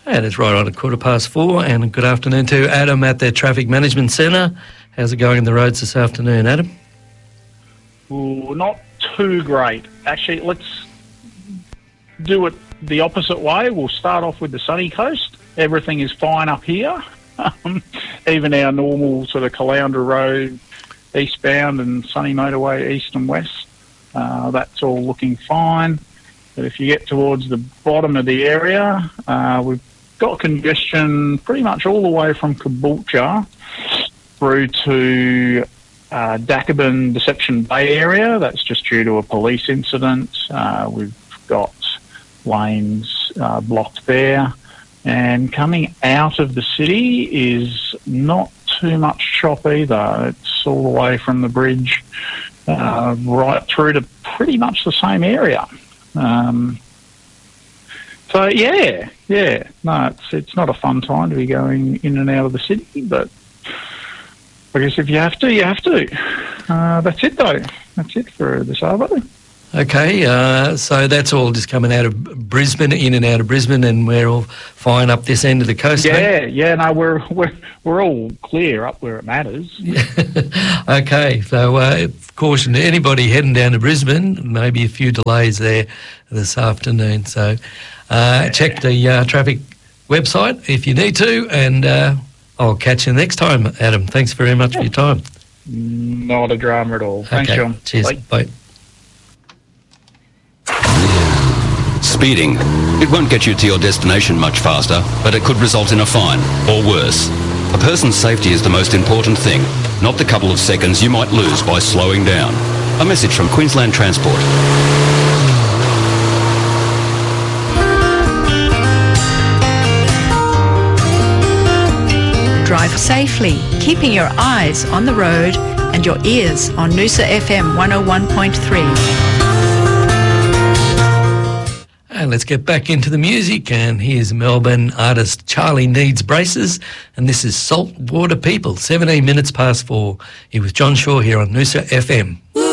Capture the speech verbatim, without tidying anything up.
And it's right on at quarter past four, and good afternoon to Adam at the Traffic Management Centre. How's it going on the roads this afternoon, Adam? Ooh, not too great. Actually, let's do it the opposite way. We'll start off with the sunny coast. Everything is fine up here. Um, even our normal sort of Caloundra Road eastbound and Sunny Motorway east and west, uh, that's all looking fine. But if you get towards the bottom of the area, uh, we've got congestion pretty much all the way from Caboolture through to uh, Dacabin, Deception Bay area. That's just due to a police incident. Uh, we've got lanes uh, blocked there. And coming out of the city is not too much chop either. It's all the way from the bridge uh, right through to pretty much the same area. Um, so yeah, yeah, no, it's it's not a fun time to be going in and out of the city, but I guess if you have to, you have to. Uh, that's it though. That's it for this Arvo. Okay, uh, so that's all just coming out of Brisbane, in and out of Brisbane, and we're all fine up this end of the coast. Yeah, eh? yeah, no, we're we're we're all clear up where it matters. Okay, so uh, caution to anybody heading down to Brisbane, maybe a few delays there this afternoon. So uh, yeah. Check the uh, traffic website if you need to, and uh, I'll catch you next time, Adam. Thanks very much yeah. for your time. Not a drama at all. Thanks, okay. John. Cheers. Bye. Bye. Speeding. It won't get you to your destination much faster, but it could result in a fine, or worse. A person's safety is the most important thing, not the couple of seconds you might lose by slowing down. A message from Queensland Transport. Drive safely, keeping your eyes on the road and your ears on Noosa F M one oh one point three. And let's get back into the music, and here's Melbourne artist Charlie Needs Braces, and this is Saltwater People, seventeen minutes past four. He was John Shaw here on Noosa F M.